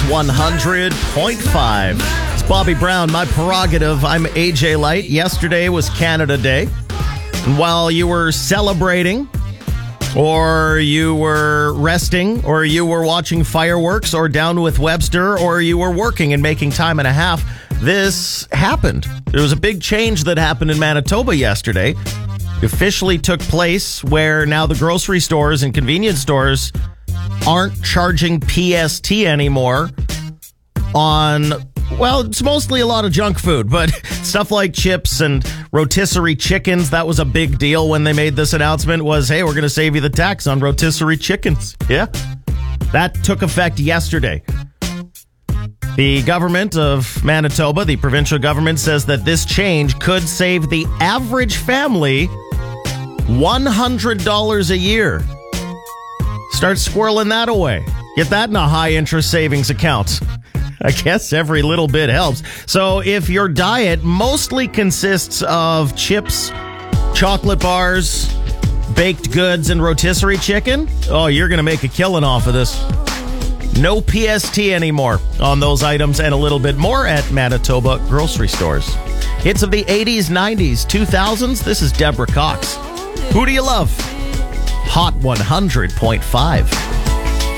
100.5. It's Bobby Brown, my prerogative. I'm AJ Light. Yesterday was Canada Day. And while you were celebrating, or you were resting, or you were watching fireworks, or down with Webster, or you were working and making time and a half, this happened. There was a big change that happened in Manitoba yesterday. It officially took place where now the grocery stores and convenience stores aren't charging PST anymore on, well, it's mostly a lot of junk food, but stuff like chips and rotisserie chickens. That was a big deal when they made this announcement was, hey, we're going to save you the tax on rotisserie chickens. Yeah. That took effect yesterday. The government of Manitoba, the provincial government, says that this change could save the average family $100 a year. Start squirreling that away. Get that in a high-interest savings account. I guess every little bit helps. So if your diet mostly consists of chips, chocolate bars, baked goods, and rotisserie chicken, oh, you're going to make a killing off of this. No PST anymore on those items and a little bit more at Manitoba grocery stores. Hits of the 80s, 90s, 2000s. This is Deborah Cox. Who do you love? Hot 100.5.